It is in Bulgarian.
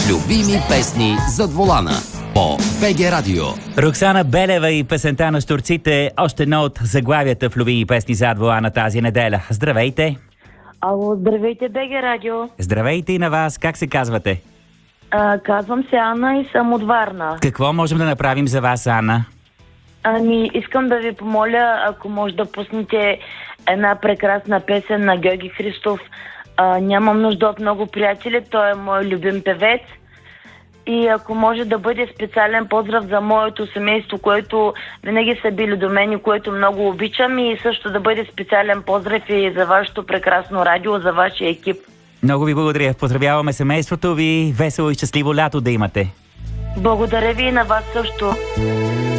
Любими песни зад волана по БГ Радио. Роксана Белева и песента на Щурците, още едно от заглавията в Любими песни зад волана тази неделя. Здравейте! Ало, здравейте, БГ Радио. Здравейте и на вас, как се казвате? Казвам се Анна и съм от Варна. Какво можем да направим за вас, Анна? Искам да ви помоля, ако може да пуснете една прекрасна песен на Георги Христов. Нямам нужда от много приятели, той е мой любим певец. И ако може да бъде специален поздрав за моето семейство, което винаги са били до мен и което много обичам, и също да бъде специален поздрав и за вашето прекрасно радио, за вашия екип. Много ви благодаря. Поздравяваме семейството ви. Весело и щастливо лято да имате. Благодаря ви и на вас също.